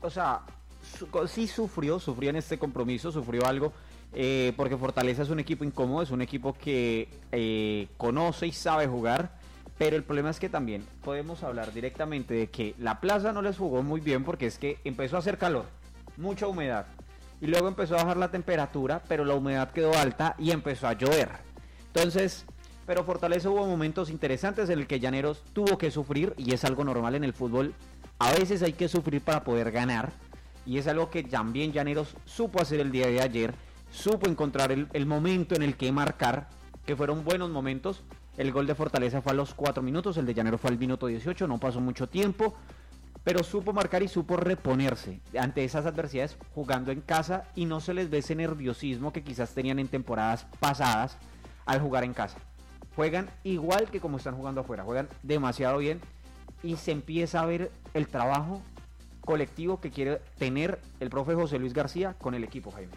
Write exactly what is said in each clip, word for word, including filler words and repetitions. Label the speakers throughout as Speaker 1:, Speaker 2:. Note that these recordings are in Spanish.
Speaker 1: o sea, su, sí sufrió, sufrió en este compromiso, sufrió algo, eh, porque Fortaleza es un equipo incómodo, es un equipo que eh, conoce y sabe jugar, pero el problema es que también podemos hablar directamente de que la Plaza no les jugó muy bien, porque es que empezó a hacer calor, mucha humedad, y luego empezó a bajar la temperatura, pero la humedad quedó alta y empezó a llover. Entonces, pero Fortaleza hubo momentos interesantes en el que Llaneros tuvo que sufrir, y es algo normal en el fútbol. A veces hay que sufrir para poder ganar, y es algo que también Llaneros supo hacer el día de ayer, supo encontrar el, el momento en el que marcar, que fueron buenos momentos. El gol de Fortaleza fue a los cuatro minutos, el de Llaneros fue al minuto dieciocho, no pasó mucho tiempo, pero supo marcar y supo reponerse ante esas adversidades jugando en casa, y no se les ve ese nerviosismo que quizás tenían en temporadas pasadas al jugar en casa. Juegan igual que como están jugando afuera, juegan demasiado bien, y se empieza a ver el trabajo colectivo que quiere tener el profe José Luis García con el equipo, Jaime.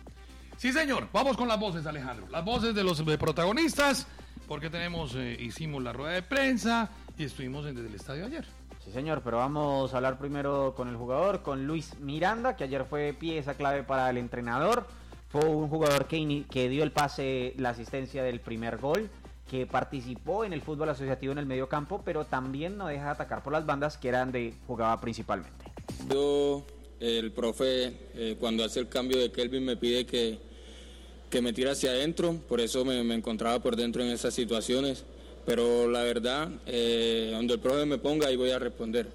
Speaker 2: Sí, señor, vamos con las voces, Alejandro, las voces de los de protagonistas, porque tenemos, eh, hicimos la rueda de prensa y estuvimos en, desde el estadio ayer.
Speaker 1: Sí, señor, pero vamos a hablar primero con el jugador, con Luis Miranda, que ayer fue pieza clave para el entrenador. Fue un jugador que, in- que dio el pase, la asistencia del primer gol, que participó en el fútbol asociativo en el medio campo, pero también no deja de atacar por las bandas, que eran de jugaba principalmente.
Speaker 3: Yo, el profe, eh, cuando hace el cambio de Kelvin, me pide que, que me tire hacia adentro, por eso me, me encontraba por dentro en esas situaciones, pero la verdad, eh, donde el profe me ponga, ahí voy a responder.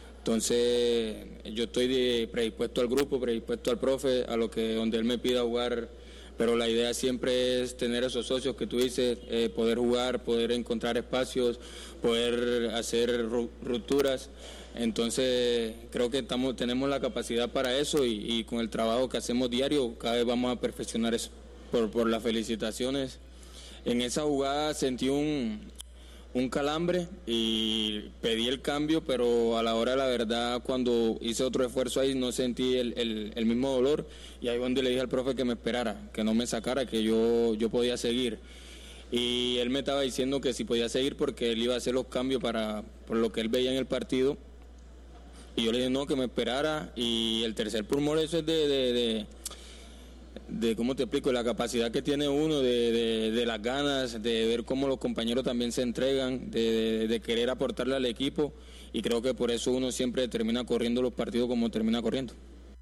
Speaker 3: Entonces, yo estoy de, predispuesto al grupo, predispuesto al profe, a lo que donde él me pida jugar, pero la idea siempre es tener esos socios que tú dices, eh, poder jugar, poder encontrar espacios, poder hacer ru- rupturas. Entonces, creo que estamos, tenemos la capacidad para eso, y, y con el trabajo que hacemos diario, cada vez vamos a perfeccionar eso. Por, por las felicitaciones. En esa jugada sentí un... un calambre y pedí el cambio, pero a la hora de la verdad, cuando hice otro esfuerzo ahí, no sentí el, el, el mismo dolor, y ahí donde le dije al profe que me esperara, que no me sacara, que yo, yo podía seguir. Y él me estaba diciendo que si podía seguir porque él iba a hacer los cambios para, por lo que él veía en el partido, y yo le dije no, que me esperara. Y el tercer pulmón, eso es de... de, de de cómo te explico, la capacidad que tiene uno de, de, de las ganas, de ver cómo los compañeros también se entregan, de, de, de querer aportarle al equipo, y creo que por eso uno siempre termina corriendo los partidos como termina corriendo.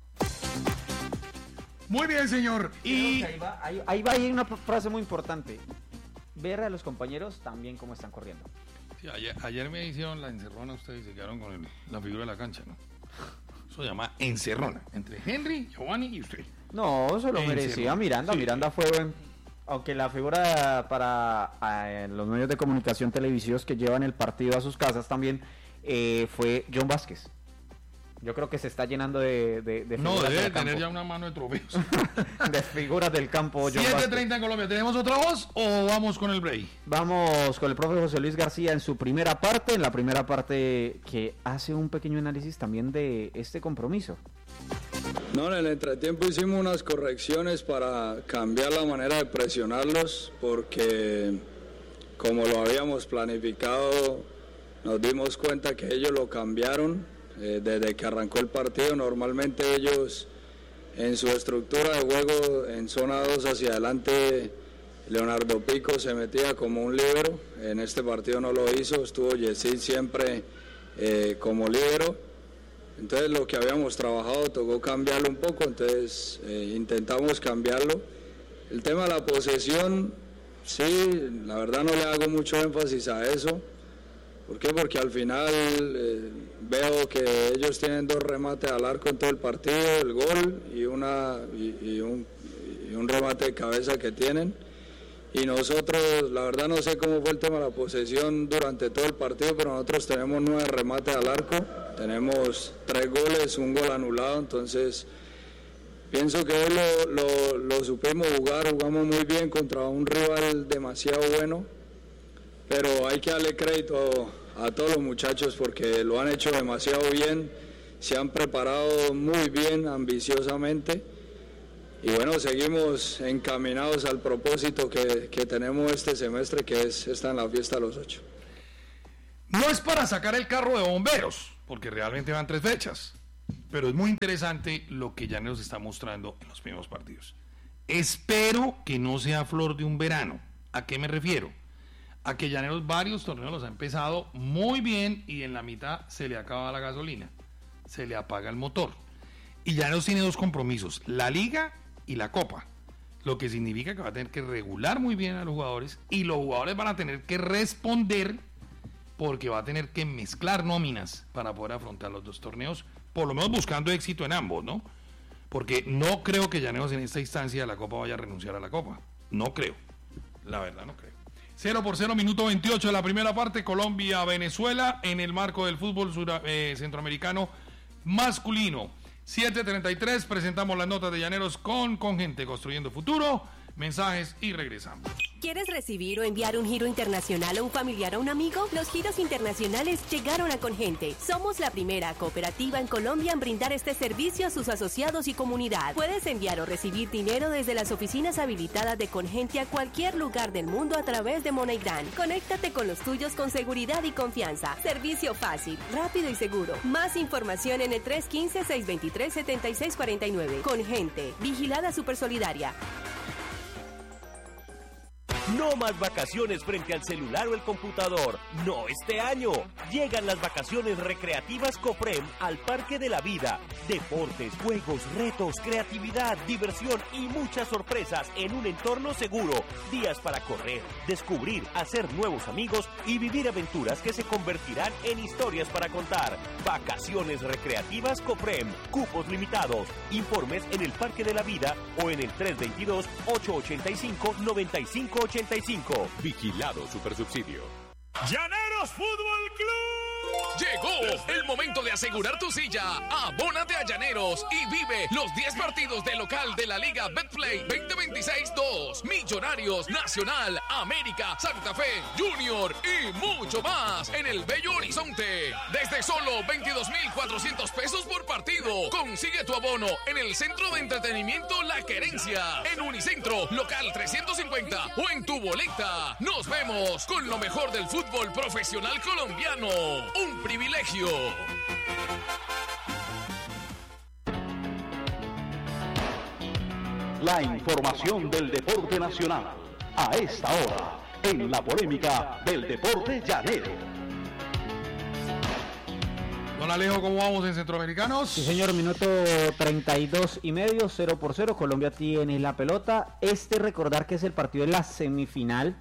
Speaker 2: Muy bien, señor. Y
Speaker 1: Ahí va, ahí, ahí va, hay una frase muy importante: ver a los compañeros también cómo están corriendo.
Speaker 2: sí, ayer, ayer me hicieron la encerrona, ustedes se quedaron con el, la figura de la cancha, ¿no? Eso se llama encerrona, entre Henry, Giovanni y usted.
Speaker 1: No, se lo
Speaker 2: En
Speaker 1: merecía
Speaker 2: serio.
Speaker 1: Miranda.
Speaker 2: Sí.
Speaker 1: Miranda fue buen. Aunque la figura para eh, los medios de comunicación televisivos que llevan el partido a sus casas también eh, fue John Vázquez. Yo creo que se está llenando de, de, de
Speaker 2: No,
Speaker 1: figuras
Speaker 2: debe
Speaker 1: del
Speaker 2: tener
Speaker 1: campo.
Speaker 2: ya una mano de trofeos.
Speaker 1: De figuras del campo, John
Speaker 2: siete
Speaker 1: Vázquez.
Speaker 2: treinta en Colombia. ¿Tenemos otra voz o vamos con el break?
Speaker 1: Vamos con el profe José Luis García en su primera parte, en la primera parte que hace un pequeño análisis también de este compromiso.
Speaker 4: No, en el entretiempo hicimos unas correcciones para cambiar la manera de presionarlos, porque como lo habíamos planificado, nos dimos cuenta que ellos lo cambiaron eh, desde que arrancó el partido. Normalmente ellos en su estructura de juego en zona dos hacia adelante, Leonardo Pico se metía como un líbero. En este partido no lo hizo, estuvo Yesid siempre eh, como líbero. Entonces lo que habíamos trabajado tocó cambiarlo un poco, entonces eh, intentamos cambiarlo. El tema de la posesión, sí, la verdad no le hago mucho énfasis a eso. ¿Por qué? Porque al final eh, veo que ellos tienen dos remates al arco en todo el partido, el gol y, una, y, y, un, y un remate de cabeza que tienen. Y nosotros, la verdad no sé cómo fue el tema de la posesión durante todo el partido, pero nosotros tenemos nueve remates al arco, tenemos tres goles, un gol anulado, entonces pienso que hoy lo, lo, lo supimos jugar, jugamos muy bien contra un rival demasiado bueno, pero hay que darle crédito a, a todos los muchachos porque lo han hecho demasiado bien, se han preparado muy bien, ambiciosamente. Y bueno, seguimos encaminados al propósito que, que tenemos este semestre, que es estar en la fiesta de los ocho.
Speaker 2: No es para sacar el carro de bomberos, porque realmente van tres fechas. pero es muy interesante lo que Llaneros está mostrando en los primeros partidos. Espero que no sea flor de un verano. ¿A qué me refiero? A que Llaneros varios torneos los ha empezado muy bien y en la mitad se le acaba la gasolina, se le apaga el motor. Y Llaneros tiene dos compromisos, la Liga y la Copa, lo que significa que va a tener que regular muy bien a los jugadores y los jugadores van a tener que responder porque va a tener que mezclar nóminas para poder afrontar los dos torneos, por lo menos buscando éxito en ambos, ¿no? Porque no creo que Llaneros en esta instancia de la Copa vaya a renunciar a la Copa, no creo, la verdad no creo. cero por cero, minuto veintiocho de la primera parte, Colombia-Venezuela en el marco del fútbol sur, eh, centroamericano masculino. siete treinta y tres, presentamos las notas de Llaneros con, con gente construyendo futuro, mensajes y regresamos.
Speaker 5: ¿Quieres recibir o enviar un giro internacional a un familiar o un amigo? Los giros internacionales llegaron a Congente. Somos la primera cooperativa en Colombia en brindar este servicio a sus asociados y comunidad. Puedes enviar o recibir dinero desde las oficinas habilitadas de Congente a cualquier lugar del mundo a través de MoneyGram. Conéctate con los tuyos con seguridad y confianza. Servicio fácil, rápido y seguro. Más información en el tres uno cinco, seis dos tres, siete seis cuatro nueve. Congente, vigilada supersolidaria.
Speaker 6: No más vacaciones frente al celular o el computador. No este año. Llegan las vacaciones recreativas Coprem al Parque de la Vida. Deportes, juegos, retos, creatividad, diversión y muchas sorpresas en un entorno seguro. Días para correr, descubrir, hacer nuevos amigos y vivir aventuras que se convertirán en historias para contar. Vacaciones recreativas Coprem. Cupos limitados. Informes en el Parque de la Vida o en el tres dos dos, ocho ocho cinco, nueve cinco ocho cinco. Vigilado Supersubsidio.
Speaker 7: Llaneros Fútbol Club. Llegó el momento de asegurar tu silla. Abónate a Llaneros y vive los diez partidos de local de la Liga Betplay veinte veintiséis dos. Millonarios, Nacional, América, Santa Fe, Junior y mucho más en el Bello Horizonte. Desde solo veintidós mil cuatrocientos pesos por partido. Consigue tu abono en el Centro de Entretenimiento La Querencia, en Unicentro, local trescientos cincuenta o en tu boleta. Nos vemos con lo mejor del fútbol profesional colombiano. Un privilegio.
Speaker 8: La información del deporte nacional a esta hora en la polémica del deporte llanero.
Speaker 2: Don Alejo, ¿cómo vamos en Centroamericanos?
Speaker 1: Sí, señor, minuto treinta y dos y medio, cero por cero. Colombia tiene la pelota. Este, recordar que es el partido de la semifinal,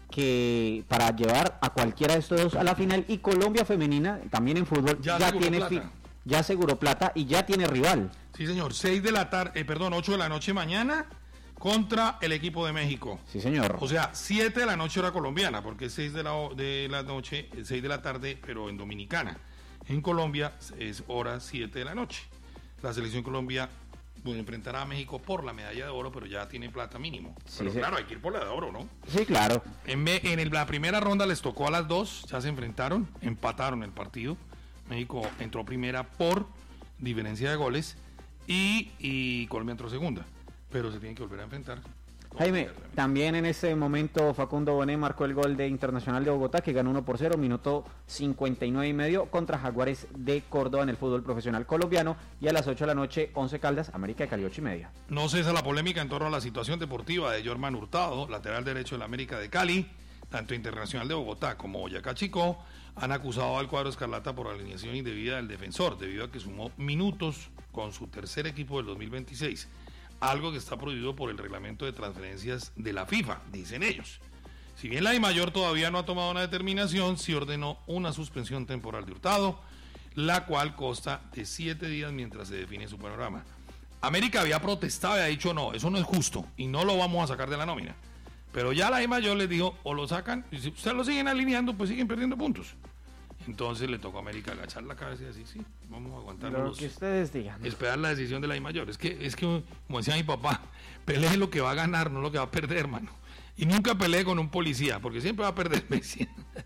Speaker 1: que para llevar a cualquiera de estos dos a la final, y Colombia femenina también en fútbol ya, ya tiene fi- ya aseguró plata y ya tiene rival.
Speaker 2: Sí, señor, seis de la tarde, eh, perdón, ocho de la noche mañana contra el equipo de México.
Speaker 1: Sí, señor.
Speaker 2: O sea, siete de la noche hora colombiana, porque es seis de la de la noche, seis de la tarde, pero en dominicana. En Colombia es hora siete de la noche. La selección Colombia bueno, enfrentará a México por la medalla de oro, pero ya tiene plata mínimo.
Speaker 1: Sí,
Speaker 2: pero
Speaker 1: sí.
Speaker 2: claro, hay que ir por la de oro, ¿no?
Speaker 1: Sí, claro.
Speaker 2: En, en el, la primera ronda les tocó a las dos, ya se enfrentaron, empataron el partido. México entró primera por diferencia de goles y, y Colombia entró segunda, pero se tienen que volver a enfrentar.
Speaker 1: Jaime, también en ese momento Facundo Bonet marcó el gol de Internacional de Bogotá, que ganó uno por cero, minuto cincuenta y nueve y medio contra Jaguares de Córdoba en el fútbol profesional colombiano. Y a las ocho de la noche, Once Caldas, América de Cali, ocho y media.
Speaker 2: No cesa la polémica en torno a la situación deportiva de Jorman Hurtado, lateral derecho de la América de Cali. Tanto Internacional de Bogotá como Boyacá Chicó han acusado al cuadro escarlata por alineación indebida del defensor, debido a que sumó minutos con su tercer equipo del dos mil veintiséis. Algo que está prohibido por el reglamento de transferencias de la FIFA, dicen ellos. Si bien la DIMAYOR todavía no ha tomado una determinación, sí ordenó una suspensión temporal de Hurtado, la cual consta de siete días mientras se define su panorama. América había protestado y ha dicho no, eso no es justo y no lo vamos a sacar de la nómina. Pero ya la DIMAYOR les dijo, o lo sacan, y si ustedes lo siguen alineando, pues siguen perdiendo puntos. Entonces le tocó a América agachar la cabeza y decir, sí, vamos a aguantar
Speaker 1: Lo
Speaker 2: los,
Speaker 1: que ustedes digan.
Speaker 2: esperar la decisión de la DIMAYOR. Es que, es que, como decía mi papá, pelee lo que va a ganar, no lo que va a perder, hermano. Y nunca pelee con un policía, porque siempre va a perder Messi.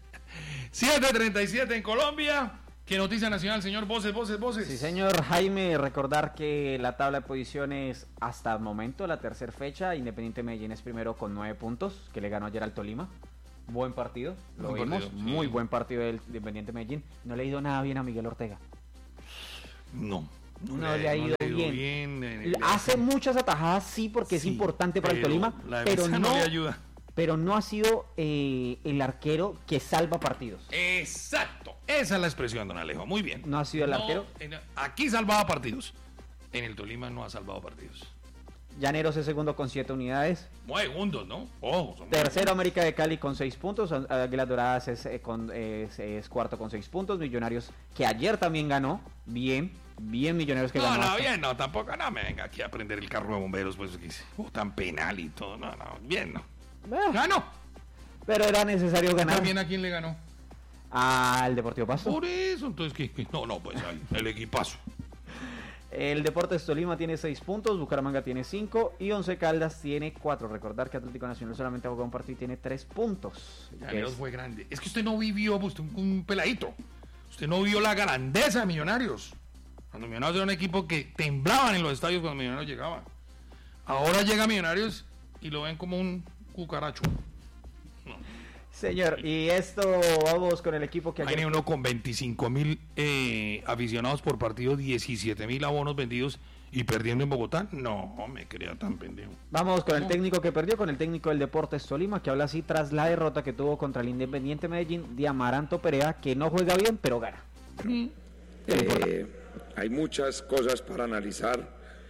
Speaker 2: siete treinta y siete en Colombia. ¿Qué noticia nacional, señor? Voces, voces, voces.
Speaker 1: Sí, señor Jaime, recordar que la tabla de posiciones hasta el momento, la tercera fecha, Independiente Medellín es primero con nueve puntos, que le ganó ayer al Tolima. Buen partido, lo
Speaker 2: Buen
Speaker 1: vimos,
Speaker 2: partido,
Speaker 1: muy
Speaker 2: sí.
Speaker 1: buen partido del Independiente Medellín. No le ha ido nada bien a Miguel Ortega.
Speaker 2: No,
Speaker 1: no, no le ha ido, no bien.
Speaker 2: bien en
Speaker 1: Hace el... muchas atajadas, sí, porque sí, es importante para
Speaker 2: pero
Speaker 1: el Tolima, pero no,
Speaker 2: no le ayuda.
Speaker 1: Pero no ha sido eh, el arquero que salva partidos.
Speaker 2: Exacto, esa es la expresión, don Alejo, muy bien.
Speaker 1: No ha sido el
Speaker 2: no,
Speaker 1: arquero.
Speaker 2: En, aquí salvaba partidos, en el Tolima no ha salvado partidos.
Speaker 1: Llaneros es segundo con siete unidades.
Speaker 2: Muy segundos, ¿no? Oh,
Speaker 1: Tercero América de Cali con seis puntos. Águilas Doradas es, eh, con, es, es cuarto con seis puntos. Millonarios, que ayer también ganó. Bien, bien Millonarios que
Speaker 2: no,
Speaker 1: ganó.
Speaker 2: No,
Speaker 1: hasta...
Speaker 2: bien, no, tampoco, no me venga aquí a prender el carro de bomberos, pues, que oh, tan penal y todo. No, no, bien, no.
Speaker 1: Eh,
Speaker 2: ¡Ganó!
Speaker 1: Pero era necesario ganar.
Speaker 2: ¿También a quién le ganó?
Speaker 1: Al Deportivo Pasto.
Speaker 2: Por eso, entonces, ¿qué? ¿Qué? No, no, pues ahí, el equipazo.
Speaker 1: El Deportes Tolima tiene seis puntos, Bucaramanga tiene cinco y Once Caldas tiene cuatro. Recordar que Atlético Nacional solamente ha jugado un partido y tiene tres puntos.
Speaker 2: Llaneros es... fue grande. Es que usted no vivió, usted un, un peladito. Usted no vio la grandeza de Millonarios. Cuando Millonarios era un equipo que temblaban en los estadios cuando Millonarios llegaba. Ahora llega Millonarios y lo ven como un cucaracho. No.
Speaker 1: Señor, y esto vamos con el equipo que...
Speaker 2: Hay uno con veinticinco mil eh, aficionados por partido, diecisiete mil abonos vendidos y perdiendo en Bogotá. No, me creía tan pendejo.
Speaker 1: Vamos con
Speaker 2: no.
Speaker 1: el técnico que perdió, con el técnico del Deportes Tolima, que habla así tras la derrota que tuvo contra el Independiente Medellín de Amaranto Perea, que no juega bien, pero gana.
Speaker 9: Mm. Eh, hay muchas cosas para analizar,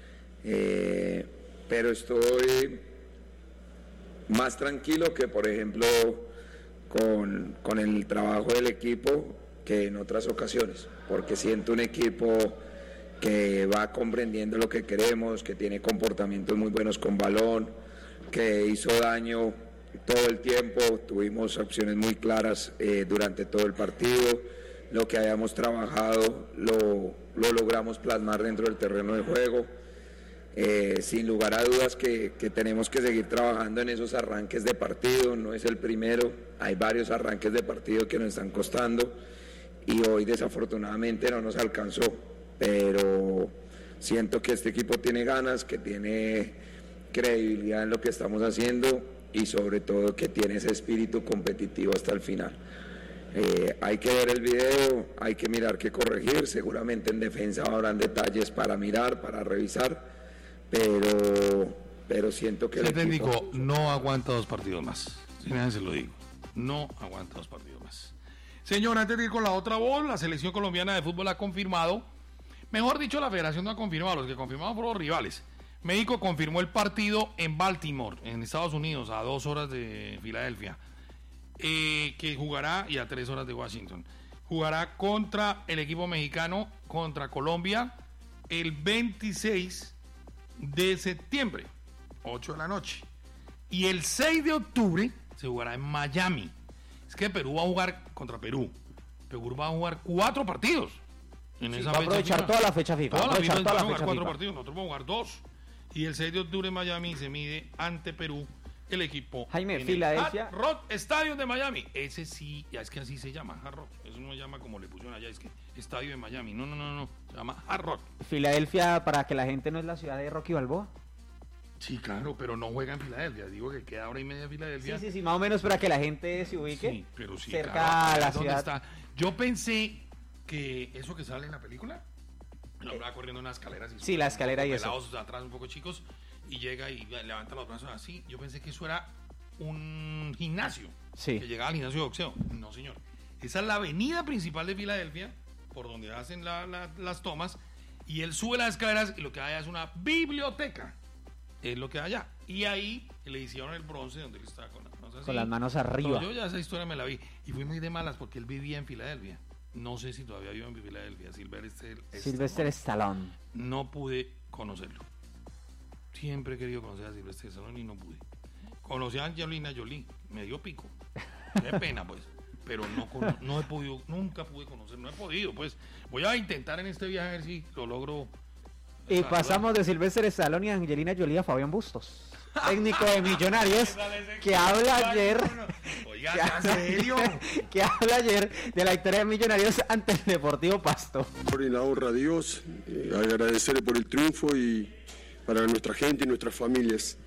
Speaker 9: eh, pero estoy más tranquilo que, por ejemplo... Con, con el trabajo del equipo que en otras ocasiones, porque siento un equipo que va comprendiendo lo que queremos, que tiene comportamientos muy buenos con balón, que hizo daño todo el tiempo, tuvimos opciones muy claras eh, durante todo el partido, lo que hayamos trabajado lo, lo logramos plasmar dentro del terreno de juego. Eh, sin lugar a dudas que, que tenemos que seguir trabajando en esos arranques de partido, no es el primero, hay varios arranques de partido que nos están costando y hoy desafortunadamente no nos alcanzó, pero siento que este equipo tiene ganas, que tiene credibilidad en lo que estamos haciendo y sobre todo que tiene ese espíritu competitivo hasta el final. Eh, hay que ver el video, hay que mirar qué corregir, seguramente en defensa habrán detalles para mirar, para revisar, pero pero siento que el,
Speaker 2: el
Speaker 9: equipo...
Speaker 2: técnico no aguanta dos partidos más, se lo digo, no aguanta dos partidos más. Señor, antes de ir con la otra voz, la selección colombiana de fútbol ha confirmado, mejor dicho, la federación no ha confirmado, los que confirmaron fueron los rivales. México confirmó el partido en Baltimore, en Estados Unidos, a dos horas de Filadelfia, eh, que jugará, y a tres horas de Washington, jugará contra el equipo mexicano, contra Colombia, el veintiséis de septiembre, ocho de la noche, y el seis de octubre se jugará en Miami. Es que Perú va a jugar contra Perú, Perú va a jugar cuatro partidos en
Speaker 1: sí,
Speaker 2: esa
Speaker 1: va a aprovechar
Speaker 2: FIFA.
Speaker 1: toda la fecha FIFA,
Speaker 2: toda la FIFA,
Speaker 1: toda la
Speaker 2: jugar
Speaker 1: fecha
Speaker 2: cuatro
Speaker 1: FIFA.
Speaker 2: partidos, nosotros vamos a jugar dos, y el seis de octubre en Miami se mide ante Perú el equipo
Speaker 1: Jaime,
Speaker 2: en
Speaker 1: Filadelfia,
Speaker 2: el Hard Rock Stadium de Miami. Ese sí, ya es que así se llama, Hard Rock. Eso no se llama como le pusieron allá, es que Estadio de Miami. No, no, no, no, se llama Hard Rock.
Speaker 1: Filadelfia, para que la gente no es la ciudad de Rocky Balboa.
Speaker 2: Sí, claro, pero no juega en Filadelfia. Digo que queda hora y media de Filadelfia.
Speaker 1: Sí, sí, sí, más o menos para que la gente se ubique
Speaker 2: sí, pero sí,
Speaker 1: cerca
Speaker 2: claro,
Speaker 1: a la
Speaker 2: ¿dónde
Speaker 1: ciudad.
Speaker 2: Está? Yo pensé que eso que sale en la película, el hombre va corriendo unas escaleras y
Speaker 1: sí, la escalera y eso.
Speaker 2: Pelados atrás un poco chicos y llega y levanta los brazos así. Yo pensé que eso era un gimnasio,
Speaker 1: sí,
Speaker 2: que llegaba al gimnasio de boxeo. No, señor. Esa es la avenida principal de Filadelfia, por donde hacen la, la, las tomas, y él sube las escaleras y lo que hay es una biblioteca. Es lo que hay allá. Y ahí le hicieron el bronce donde él estaba con las manos así.
Speaker 1: Con las manos arriba.
Speaker 2: Yo ya esa historia me la vi. Y fui muy de malas porque él vivía en Filadelfia. No sé si todavía vive en Filadelfia. Sylvester
Speaker 1: Sylvester Stallone.
Speaker 2: No pude conocerlo. Siempre he querido conocer a Sylvester Stallone y no pude. Conocí a Angelina Jolie. Me dio pico. Qué pena, pues. Pero no, no he podido, nunca pude conocer, no he podido, pues. Voy a intentar en este viaje a ver si lo logro.
Speaker 1: Y pasamos de Sylvester Stallone y Angelina Jolie a Fabián Bustos, técnico de Millonarios, que habla ayer,
Speaker 2: Oiga,
Speaker 1: que,
Speaker 2: ¿en serio?
Speaker 1: que habla ayer de la victoria de Millonarios ante el Deportivo Pasto.
Speaker 10: Por la honra a Dios, eh, agradecerle por el triunfo y para nuestra gente y nuestras familias.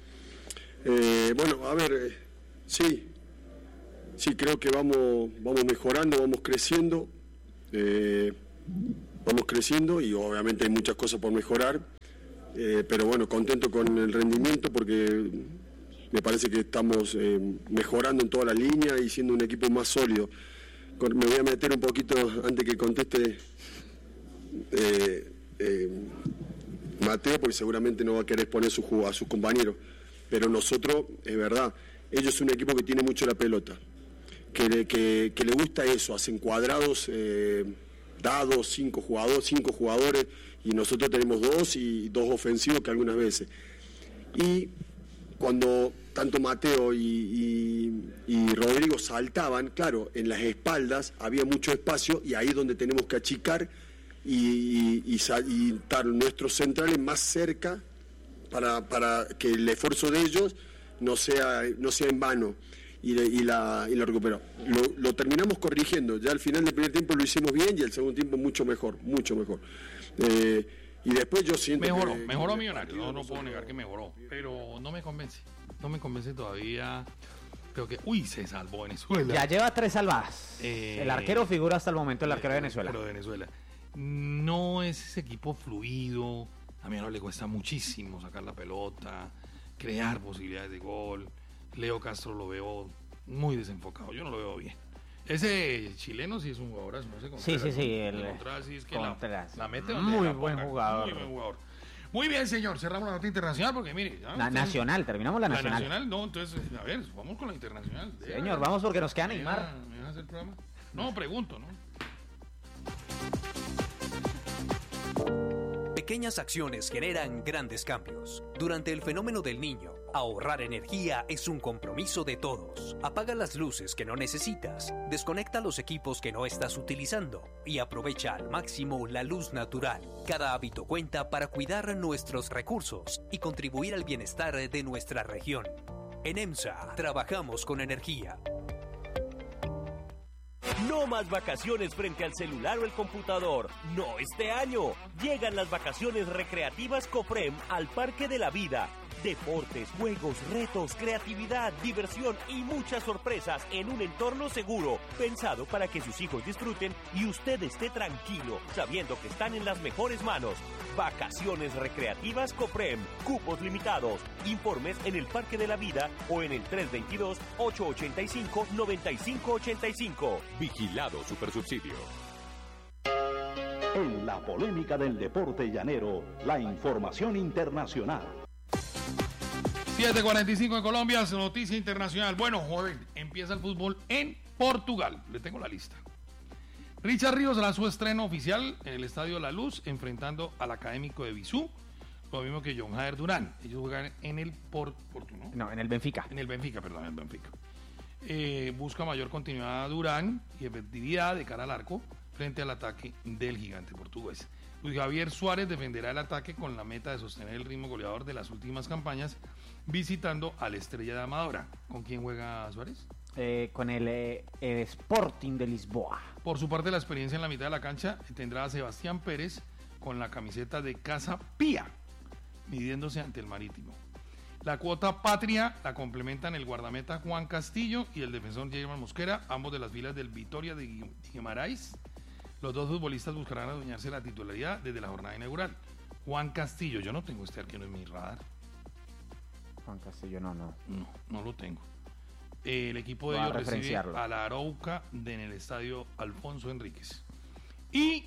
Speaker 10: Eh, bueno, a ver, eh, sí, sí creo que vamos, vamos mejorando, vamos creciendo. Eh, vamos creciendo y obviamente hay muchas cosas por mejorar, eh, pero bueno, contento con el rendimiento porque me parece que estamos eh, mejorando en toda la línea y siendo un equipo más sólido. Me voy a meter un poquito antes que conteste eh, eh, Mateo, porque seguramente no va a querer exponer su, a sus compañeros, pero nosotros, es verdad, ellos son un equipo que tiene mucho la pelota, que le, que, que le gusta eso, hacen cuadrados eh, dados, cinco jugadores, cinco jugadores, y nosotros tenemos dos y dos ofensivos que algunas veces. Y cuando tanto Mateo y, y, y Rodrigo saltaban, claro, en las espaldas había mucho espacio y ahí es donde tenemos que achicar y, y, y, y estar nuestros centrales más cerca para, para que el esfuerzo de ellos no sea, no sea en vano y, de, y, la, y lo recuperó. Lo, lo terminamos corrigiendo, ya al final del primer tiempo lo hicimos bien y el segundo tiempo mucho mejor, mucho mejor. Eh, y después yo siento
Speaker 2: mejoró,
Speaker 10: que...
Speaker 2: Mejoró Millonarios, no, no puedo negar que mejoró, pero no me convence, no me convence todavía. Creo que, uy, se salvó Venezuela.
Speaker 1: Ya lleva tres salvadas.
Speaker 2: Eh,
Speaker 1: el arquero figura hasta el momento, el arquero de Venezuela.
Speaker 2: Pero de Venezuela. No es ese equipo fluido, a mí no le cuesta muchísimo sacar la pelota, crear posibilidades de gol. Leo Castro lo veo muy desenfocado, yo no lo veo bien. Ese chileno sí es un jugador, no sé cómo.
Speaker 1: Sí, sí, sí. El,
Speaker 2: Contreras, sí es que
Speaker 1: Contreras.
Speaker 2: La, la mete
Speaker 1: muy
Speaker 2: la
Speaker 1: buen
Speaker 2: ponga,
Speaker 1: jugador.
Speaker 2: Muy buen jugador. Muy bien, señor, cerramos la nota internacional porque mire.
Speaker 1: ¿ya? La nacional, terminamos la, la nacional.
Speaker 2: La nacional, no, entonces, a ver, vamos con la internacional.
Speaker 1: Sí, señor, vamos porque nos queda Neymar.
Speaker 2: ¿Me dejas hacer el programa? No, pregunto, ¿no?
Speaker 11: Pequeñas acciones generan grandes cambios. Durante el fenómeno del Niño, ahorrar energía es un compromiso de todos. Apaga las luces que no necesitas, desconecta los equipos que no estás utilizando y aprovecha al máximo la luz natural. Cada hábito cuenta para cuidar nuestros recursos y contribuir al bienestar de nuestra región. En EMSA, trabajamos con energía.
Speaker 6: No más vacaciones frente al celular o el computador. No este año. Llegan las vacaciones recreativas Coprem al Parque de la Vida. Deportes, juegos, retos, creatividad, diversión y muchas sorpresas en un entorno seguro, pensado para que sus hijos disfruten y usted esté tranquilo, sabiendo que están en las mejores manos. Vacaciones recreativas Coprem, cupos limitados. Informes en el Parque de la Vida o en el tres dos dos, ocho ocho cinco, nueve cinco ocho cinco. Vigilado Supersubsidio.
Speaker 8: En la polémica del deporte llanero, la información internacional.
Speaker 2: siete cuarenta y cinco en Colombia, noticia internacional. Bueno, joven, empieza el fútbol en Portugal. Le tengo la lista. Richard Ríos hará su estreno oficial en el Estadio La Luz, enfrentando al Académico de Visú, lo mismo que John Jader Durán. Ellos juegan en el Por, Porto, ¿no?
Speaker 1: No, en el Benfica.
Speaker 2: En el Benfica, perdón, en el Benfica. Eh, busca mayor continuidad a Durán y efectividad de cara al arco frente al ataque del gigante portugués. Luis Javier Suárez defenderá el ataque con la meta de sostener el ritmo goleador de las últimas campañas, visitando a la Estrella de Amadora. ¿Con quién juega Suárez?
Speaker 1: Eh, con el, eh, el Sporting de Lisboa.
Speaker 2: Por su parte, la experiencia en la mitad de la cancha tendrá a Sebastián Pérez con la camiseta de Casa Pía, midiéndose ante el Marítimo. La cuota patria la complementan el guardameta Juan Castillo y el defensor Germán Mosquera, ambos de las filas del Vitória de Guimarães. Los dos futbolistas buscarán adueñarse la titularidad desde la jornada inaugural. Juan Castillo, yo no tengo este arquero en mi radar.
Speaker 1: Juan Castillo, no, no.
Speaker 2: No, no lo tengo. El equipo de
Speaker 1: Va
Speaker 2: ellos
Speaker 1: a
Speaker 2: recibe a la Arauca de, en el estadio Alfonso Enríquez. Y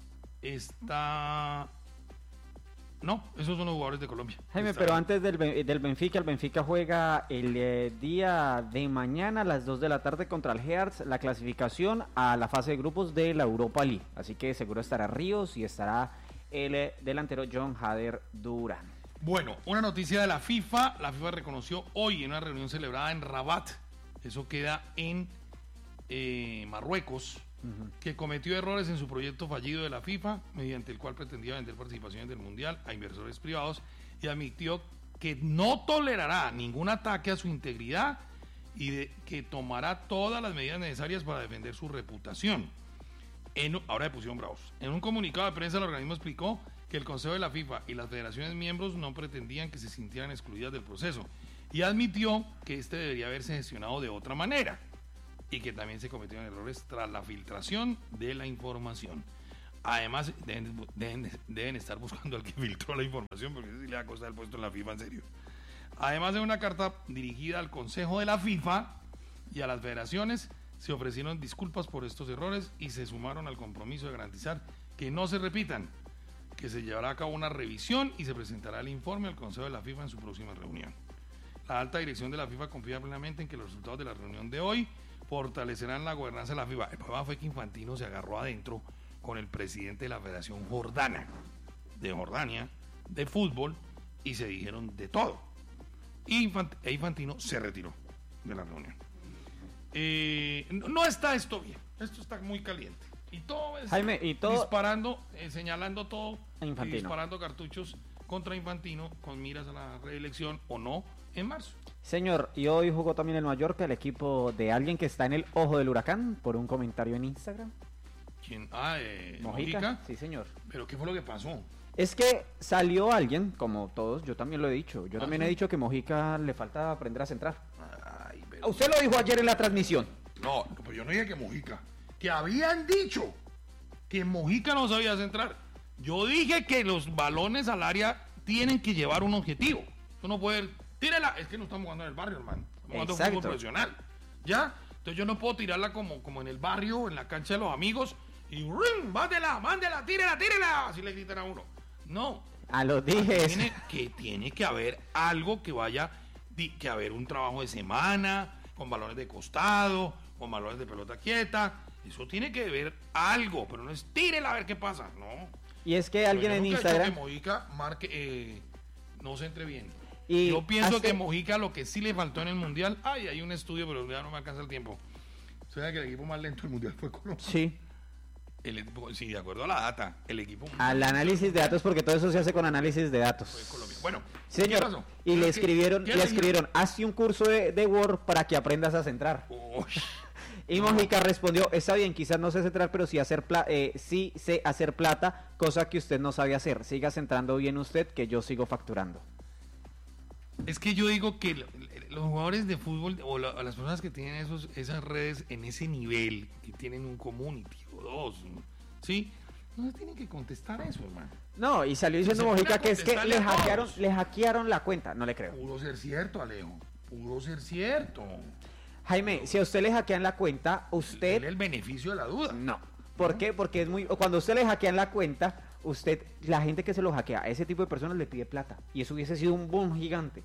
Speaker 2: está... No, esos son los jugadores de Colombia.
Speaker 1: Jaime,
Speaker 2: está...
Speaker 1: pero antes del, del Benfica, el Benfica juega el eh, día de mañana a las dos de la tarde contra el Hearts, la clasificación a la fase de grupos de la Europa League. Así que seguro estará Ríos y estará el eh, delantero John Jader Durán.
Speaker 2: Bueno, una noticia de la FIFA. La FIFA reconoció hoy en una reunión celebrada en Rabat, eso queda en eh, Marruecos, uh-huh. que cometió errores en su proyecto fallido de la FIFA, mediante el cual pretendía vender participaciones del Mundial a inversores privados, y admitió que no tolerará ningún ataque a su integridad y de, que tomará todas las medidas necesarias para defender su reputación. En, ahora se pusieron bravos. En un comunicado de prensa, el organismo explicó que el Consejo de la FIFA y las federaciones miembros no pretendían que se sintieran excluidas del proceso, y admitió que este debería haberse gestionado de otra manera y que también se cometieron errores tras la filtración de la información. Además, deben, deben, deben estar buscando al que filtró la información, porque ese sí le va a costar el puesto en la FIFA, en serio. Además de una carta dirigida al Consejo de la FIFA y a las federaciones, se ofrecieron disculpas por estos errores y se sumaron al compromiso de garantizar que no se repitan, que se llevará a cabo una revisión y se presentará el informe al Consejo de la FIFA en su próxima reunión. La alta dirección de la FIFA confía plenamente en que los resultados de la reunión de hoy fortalecerán la gobernanza de la FIFA. El problema fue que Infantino se agarró adentro con el presidente de la Federación Jordana, de Jordania, de fútbol, y se dijeron de todo. Y Infant- e Infantino se retiró de la reunión. Eh, no, no está esto bien, esto está muy caliente. Y todo es
Speaker 1: Jaime, y todo...
Speaker 2: disparando, eh, señalando todo,
Speaker 1: Infantino.
Speaker 2: y disparando cartuchos contra Infantino con miras a la reelección o no en marzo.
Speaker 1: Señor, y hoy jugó también el Mallorca, el equipo de alguien que está en el ojo del huracán, por un comentario en Instagram.
Speaker 2: ¿Quién? Ah, eh,
Speaker 1: Mojica.
Speaker 2: Mojica.
Speaker 1: Sí, señor.
Speaker 2: ¿Pero qué fue lo que pasó?
Speaker 1: Es que salió alguien, como todos, yo también lo he dicho, yo
Speaker 2: ¿Ah,
Speaker 1: también
Speaker 2: sí?
Speaker 1: he dicho que Mojica le falta aprender a centrar.
Speaker 2: Ay, pero...
Speaker 1: Usted lo dijo ayer en la transmisión.
Speaker 2: No, pues yo no dije que Mojica. Que habían dicho que Mojica no sabía centrar. Yo dije que los balones al área tienen que llevar un objetivo. Tú no puedes... Tírala. Es que no estamos jugando en el barrio, hermano. Estamos jugando
Speaker 1: Exacto.
Speaker 2: fútbol profesional. ¿Ya? Entonces yo no puedo tirarla como, como en el barrio, en la cancha de los amigos. Y ¡rum! ¡Mándela! ¡Mándela! ¡Tírela! ¡Tírela! Así le gritan a uno. No.
Speaker 1: A lo dije.
Speaker 2: Tiene que, tiene que haber algo que vaya... di- Que haber un trabajo de semana, con balones de costado, con balones de pelota quieta. Eso tiene que ver algo, pero no es tírela a ver qué pasa. No.
Speaker 1: Y es que alguien
Speaker 2: Yo
Speaker 1: en
Speaker 2: nunca he dicho
Speaker 1: Instagram...
Speaker 2: que Mojica marque, eh, no se entre bien.
Speaker 1: Y
Speaker 2: Yo pienso
Speaker 1: hace-
Speaker 2: que Mojica lo que sí le faltó en el Mundial, ay, hay un estudio, pero ya no me alcanza el tiempo. O sea, que el equipo más lento del Mundial fue Colombia.
Speaker 1: Sí.
Speaker 2: El equipo- sí, de acuerdo a la data, el equipo
Speaker 1: Al análisis de datos, porque todo eso se hace con análisis de
Speaker 2: fue
Speaker 1: datos.
Speaker 2: Colombia. Bueno,
Speaker 1: Señor,
Speaker 2: ¿qué pasó?
Speaker 1: y le
Speaker 2: ¿Qué-
Speaker 1: escribieron,
Speaker 2: qué
Speaker 1: le
Speaker 2: le
Speaker 1: escribieron, hazte un curso de, de Word para que aprendas a centrar.
Speaker 2: Uy.
Speaker 1: Y Mojica respondió, está bien, quizás no sé centrar, pero sí, hacer pla eh, sí sé hacer plata, cosa que usted no sabe hacer. Siga centrando bien usted, que yo sigo facturando.
Speaker 2: Es que yo digo que lo- los jugadores de fútbol o la- las personas que tienen esos, esas redes en ese nivel, que tienen un community o dos, ¿sí? No se tienen que contestar eso, hermano.
Speaker 1: No, y salió diciendo
Speaker 2: Se pone
Speaker 1: Mojica
Speaker 2: a
Speaker 1: que es que
Speaker 2: contestarle
Speaker 1: le
Speaker 2: a todos.
Speaker 1: hackearon, le hackearon la cuenta. No le creo.
Speaker 2: Pudo ser cierto, Alejo. Pudo ser cierto.
Speaker 1: Jaime, si a usted le hackean la cuenta, usted...
Speaker 2: Tiene el beneficio de la duda.
Speaker 1: No. ¿Por qué? Porque es muy... Cuando a usted le hackean la cuenta, usted, la gente que se lo hackea, a ese tipo de personas le pide plata. Y eso hubiese sido un boom gigante.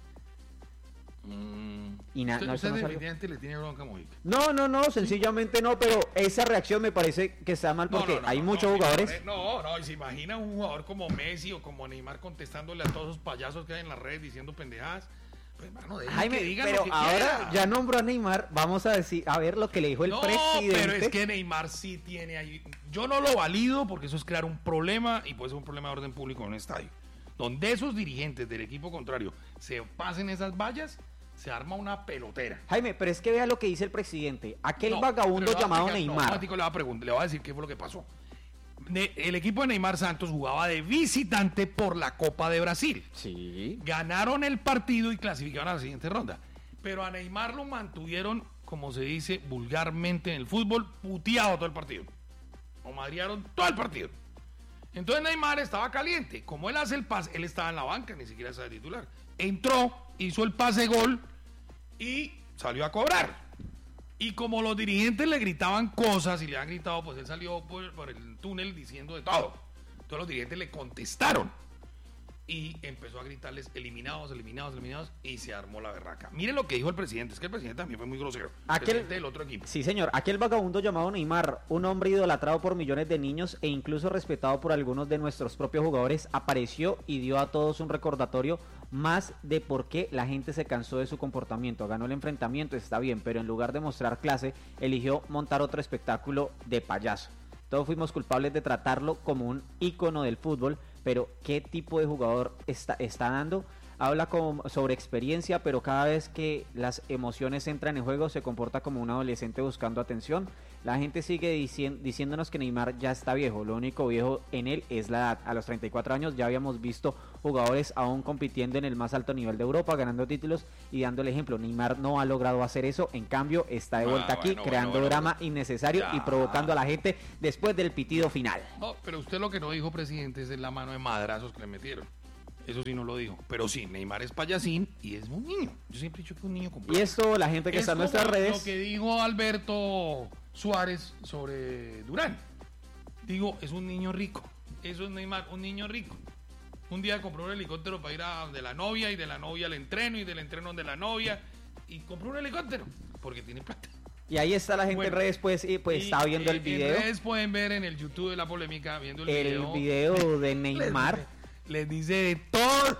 Speaker 2: Mm.
Speaker 1: Y na-
Speaker 2: usted,
Speaker 1: no, eso
Speaker 2: usted
Speaker 1: no salió.
Speaker 2: definitivamente le tiene bronca a Mojica.
Speaker 1: No, no, no, sencillamente no, pero esa reacción me parece que está mal porque
Speaker 2: No, no, no,
Speaker 1: hay
Speaker 2: no,
Speaker 1: muchos
Speaker 2: no,
Speaker 1: jugadores...
Speaker 2: No, no, y se imagina un jugador como Messi o como Neymar contestándole a todos esos payasos que hay en las redes diciendo pendejadas. Pues, hermano, dejen
Speaker 1: Jaime,
Speaker 2: que digan
Speaker 1: pero
Speaker 2: lo que
Speaker 1: ahora
Speaker 2: quieran.
Speaker 1: ya nombró a Neymar, vamos a decir, a ver lo que le dijo el
Speaker 2: no,
Speaker 1: presidente.
Speaker 2: pero es que Neymar sí tiene ahí. Yo no lo valido porque eso es crear un problema y puede ser un problema de orden público en un estadio. Donde esos dirigentes del equipo contrario se pasen esas vallas, se arma una pelotera.
Speaker 1: Jaime, pero es que vea lo que dice el presidente. Aquel
Speaker 2: No,
Speaker 1: vagabundo
Speaker 2: pero le voy a
Speaker 1: llamado
Speaker 2: explicar- no,
Speaker 1: Neymar.
Speaker 2: un momentico le voy a preguntar, le voy a decir qué fue lo que pasó. Ne- el equipo de Neymar Santos jugaba de visitante por la Copa de Brasil.
Speaker 1: Sí.
Speaker 2: Ganaron el partido y clasificaron a la siguiente ronda. Pero a Neymar lo mantuvieron, como se dice vulgarmente en el fútbol, puteado todo el partido. Lo madrearon todo el partido. Entonces Neymar estaba caliente. Como él hace el pase, él estaba en la banca, ni siquiera sabe titular. Entró, hizo el pase gol y salió a cobrar. Y como los dirigentes le gritaban cosas y le han gritado, pues él salió por, por el túnel diciendo de todo. Entonces los dirigentes le contestaron. Y empezó a gritarles eliminados, eliminados, eliminados. Y se armó la berraca. Miren lo que dijo el presidente. Es que el presidente también fue muy grosero. El
Speaker 1: Aquel-
Speaker 2: presidente del otro equipo.
Speaker 1: Sí, señor. Aquel vagabundo llamado Neymar, un hombre idolatrado por millones de niños e incluso respetado por algunos de nuestros propios jugadores, apareció y dio a todos un recordatorio más de por qué la gente se cansó de su comportamiento. Ganó el enfrentamiento, está bien, pero en lugar de mostrar clase, eligió montar otro espectáculo de payaso. Todos fuimos culpables de tratarlo como un ícono del fútbol, pero ¿qué tipo de jugador está, está dando? habla como sobre experiencia, pero cada vez que las emociones entran en juego se comporta como un adolescente buscando atención. La gente sigue dicien- diciéndonos que Neymar ya está viejo, lo único viejo en él es la edad. A los treinta y cuatro años ya habíamos visto jugadores aún compitiendo en el más alto nivel de Europa, ganando títulos y dando el ejemplo. Neymar no ha logrado hacer eso, en cambio está de vuelta ah, aquí, bueno, creando bueno, bueno, drama bueno. innecesario ya. y provocando a la gente después del pitido final.
Speaker 2: No, pero usted lo que no dijo, presidente, es la mano de madrazos que le metieron. Eso sí no lo dijo, pero sí, Neymar es payasín y es un niño. Yo siempre he dicho que es un niño completo.
Speaker 1: Y esto, la gente que es está en nuestras redes...
Speaker 2: lo que dijo Alberto Suárez sobre Durán. Digo, es un niño rico. Eso es Neymar, un niño rico. Un día compró un helicóptero para ir a de la novia y de la novia al entreno y del entreno de la novia y compró un helicóptero porque tiene plata.
Speaker 1: Y ahí está la gente bueno, en redes, pues, y, pues y, está viendo
Speaker 2: eh,
Speaker 1: el video.
Speaker 2: En redes pueden ver en el YouTube de La Polémica, viendo el,
Speaker 1: el
Speaker 2: video.
Speaker 1: El video de Neymar.
Speaker 2: Les dice de todo.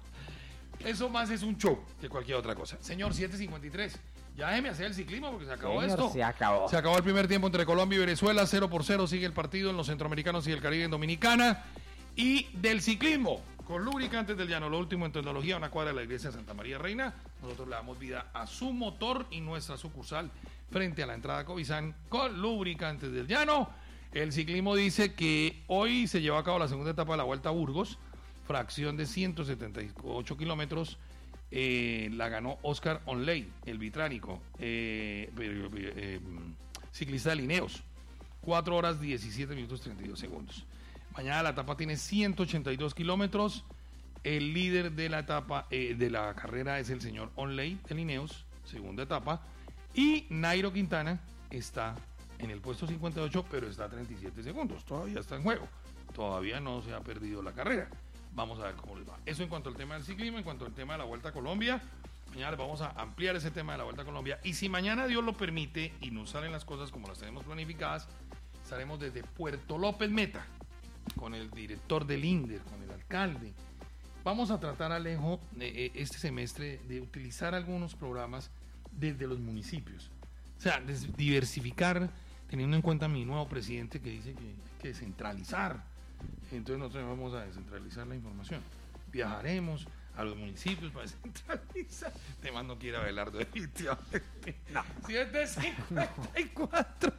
Speaker 2: Eso más es un show que cualquier otra cosa. Señor, siete cincuenta y tres. Ya déjeme hacer el ciclismo porque se acabó
Speaker 1: Señor,
Speaker 2: esto.
Speaker 1: Se acabó.
Speaker 2: Se acabó el primer tiempo entre Colombia y Venezuela. cero por cero sigue el partido en los centroamericanos y el Caribe en Dominicana. Y del ciclismo, con lubricantes del llano, lo último en tecnología, una cuadra de la iglesia de Santa María Reina. Nosotros le damos vida a su motor y nuestra sucursal frente a la entrada a Covizán con lubricantes del llano. El ciclismo dice que hoy se lleva a cabo la segunda etapa de la Vuelta a Burgos. Fracción de ciento setenta y ocho kilómetros, eh, la ganó Oscar Onley, el británico, eh, eh, eh, ciclista de Lineos, cuatro horas diecisiete minutos treinta y dos segundos. Mañana la etapa tiene ciento ochenta y dos kilómetros, el líder de la etapa, eh, de la carrera es el señor Onley de Lineos, segunda etapa, y Nairo Quintana está en el puesto cincuenta y ocho, pero está a treinta y siete segundos, todavía está en juego, todavía no se ha perdido la carrera. Vamos a ver cómo les va. Eso en cuanto al tema del ciclismo, en cuanto al tema de la Vuelta a Colombia. Mañana les vamos a ampliar ese tema de la Vuelta a Colombia. Y si mañana Dios lo permite y nos salen las cosas como las tenemos planificadas, estaremos desde Puerto López Meta, con el director del INDER, con el alcalde. Vamos a tratar, Alejo, eh, este semestre de utilizar algunos programas desde los municipios. O sea, diversificar, teniendo en cuenta a mi nuevo presidente que dice que hay que descentralizar. Entonces nosotros vamos a descentralizar la información. Viajaremos a los municipios para descentralizar. Además no quiere Abelardo definitivamente. No. siete cincuenta y cuatro.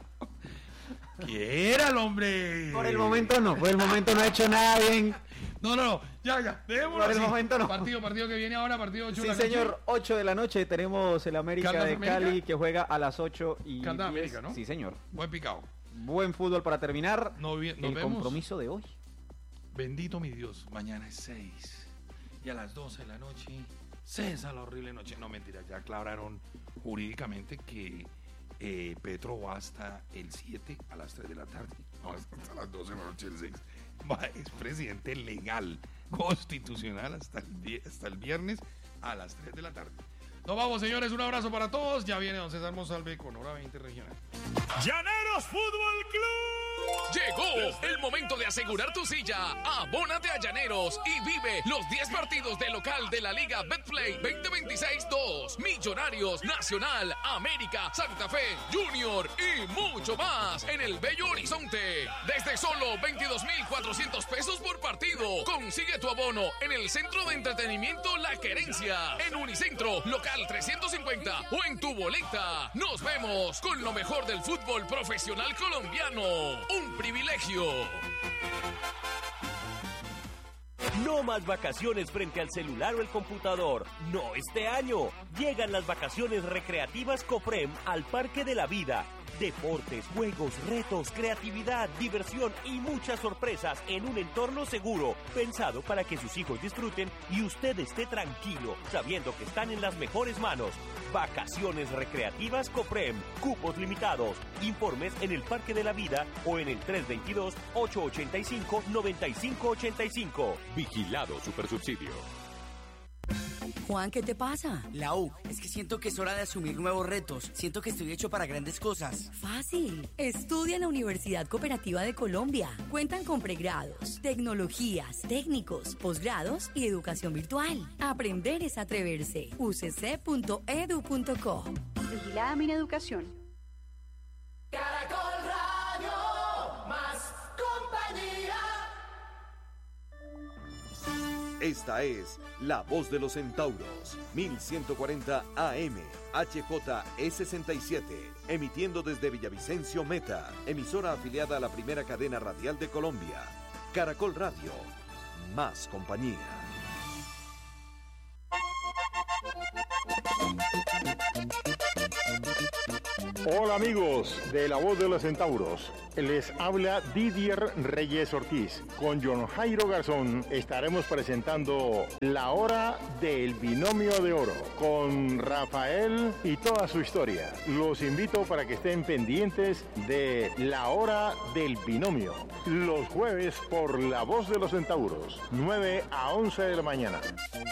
Speaker 2: Quiera el hombre.
Speaker 1: Por el momento no, por el momento no ha hecho nada bien.
Speaker 2: No, no, no, ya, ya, dejémoslo
Speaker 1: Por
Speaker 2: así.
Speaker 1: el momento no.
Speaker 2: Partido, partido que viene ahora, partido ocho
Speaker 1: sí,
Speaker 2: de la
Speaker 1: señor,
Speaker 2: noche.
Speaker 1: ocho de la noche tenemos el América
Speaker 2: Caldas
Speaker 1: de
Speaker 2: América.
Speaker 1: Cali que juega a las ocho y
Speaker 2: Caldas
Speaker 1: diez.
Speaker 2: América, ¿no?
Speaker 1: Sí, señor.
Speaker 2: Buen picado.
Speaker 1: Buen fútbol para terminar.
Speaker 2: No, bien, nos
Speaker 1: el
Speaker 2: vemos.
Speaker 1: Compromiso de hoy.
Speaker 2: Bendito mi Dios, mañana es seis y a las doce de la noche cesa la horrible noche. No, mentira, ya aclararon jurídicamente que eh, Petro va hasta el siete a las tres de la tarde. No, hasta las doce de la noche el seis. Va, es presidente legal, constitucional hasta el, hasta el viernes a las tres de la tarde. Nos vamos, señores, un abrazo para todos. Ya viene don César Monsalve con Hora veinte Regional.
Speaker 7: Llaneros Fútbol Club. Llegó el momento de asegurar tu silla. Abónate a Llaneros y vive los diez partidos de local de la Liga Betplay veinte veintiséis dos. Millonarios, Nacional, América, Santa Fe, Junior y mucho más en el Bello Horizonte. Desde solo veintidós mil cuatrocientos pesos por partido. Consigue tu abono en el Centro de Entretenimiento La Querencia, en Unicentro, local trescientos cincuenta o en tu boleta. Nos vemos con lo mejor del fútbol profesional colombiano. Un privilegio.
Speaker 6: No más vacaciones frente al celular o el computador. No este año. Llegan las vacaciones recreativas Cofrem al Parque de la Vida. Deportes, juegos, retos, creatividad, diversión y muchas sorpresas en un entorno seguro, pensado para que sus hijos disfruten y usted esté tranquilo, sabiendo que están en las mejores manos. Vacaciones recreativas Cofrem, cupos limitados. Informes en el Parque de la Vida o en el tres dos dos, ocho ocho cinco, nueve cinco ocho cinco. Vigilado Supersubsidio.
Speaker 12: Juan, ¿qué te pasa? Lau, es que siento que es hora de asumir nuevos retos. Siento que estoy hecho para grandes cosas.
Speaker 13: Fácil. Estudia en la Universidad Cooperativa de Colombia. Cuentan con pregrados, tecnologías, técnicos, posgrados y educación virtual. Aprender es atreverse. u c c punto e d u punto co.
Speaker 14: Vigilada Mineducación.
Speaker 15: Caracol Radio, más compañía. Esta es La Voz de los Centauros, mil ciento cuarenta A M, H J E sesenta y siete, emitiendo desde Villavicencio Meta, emisora afiliada a la primera cadena radial de Colombia. Caracol Radio, más compañía.
Speaker 16: Hola amigos de La Voz de los Centauros, les habla Didier Reyes Ortiz. Con John Jairo Garzón estaremos presentando La Hora del Binomio de Oro con Rafael y toda su historia. Los invito para que estén pendientes de La Hora del Binomio, los jueves por La Voz de los Centauros, nueve a once de la mañana.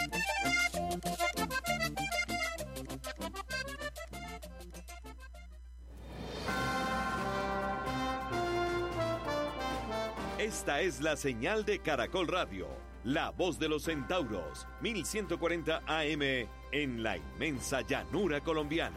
Speaker 15: Esta es la señal de Caracol Radio, La Voz de los Centauros, mil ciento cuarenta A M, en la inmensa llanura colombiana.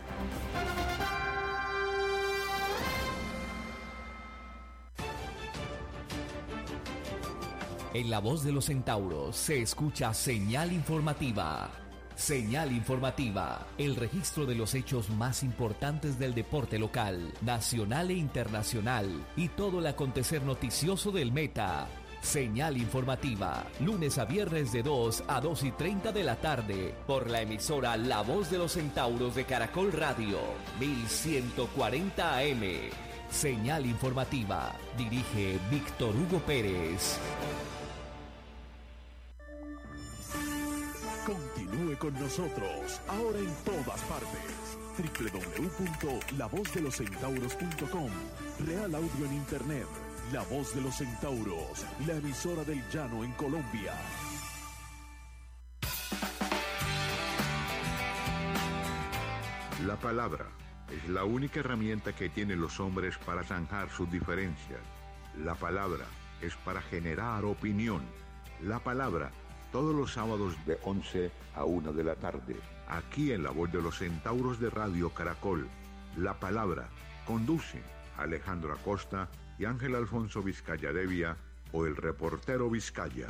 Speaker 17: En La Voz de los Centauros se escucha señal informativa. Señal informativa, el registro de los hechos más importantes del deporte local, nacional e internacional y todo el acontecer noticioso del Meta. Señal informativa, lunes a viernes de dos a dos y treinta de la tarde, por la emisora La Voz de los Centauros de Caracol Radio, mil ciento cuarenta A M. Señal informativa, dirige Víctor Hugo Pérez.
Speaker 18: Continúe con nosotros, ahora en todas partes. doble u doble u doble u punto la voz de los centauros punto com. Real Audio en Internet. La Voz de los Centauros, la emisora del llano en Colombia.
Speaker 19: La palabra es la única herramienta que tienen los hombres para zanjar sus diferencias. La palabra es para generar opinión. La palabra, todos los sábados de once a una de la tarde, aquí en La Voz de los Centauros de Radio Caracol. La palabra, conducen Alejandro Acosta y Ángel Alfonso Vizcaya Devia, o el reportero Vizcaya.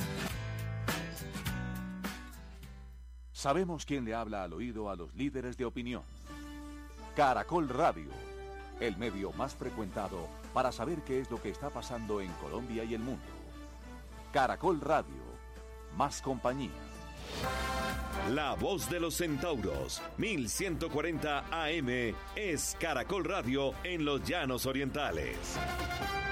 Speaker 20: Sabemos quién le habla al oído a los líderes de opinión. Caracol Radio, el medio más frecuentado para saber qué es lo que está pasando en Colombia y el mundo. Caracol Radio, más compañía.
Speaker 15: La Voz de los Centauros, mil ciento cuarenta A M, es Caracol Radio en los Llanos Orientales.